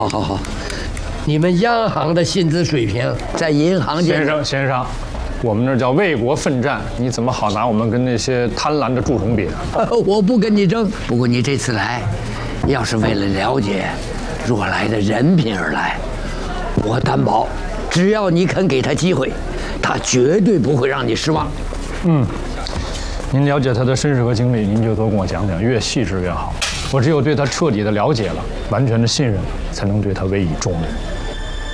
好好好，你们央行的薪资水平在银行界…… 先生，我们那叫为国奋战，你怎么好拿我们跟那些贪婪的蛀虫比啊？ 我不跟你争。不过你这次来，要是为了了解若来的人品而来，我担保，只要你肯给他机会，他绝对不会让你失望。 您了解他的身世和经历，您就多跟我讲讲，越细致越好。我只有对他彻底的了解了，完全的信任，才能对他委以重任。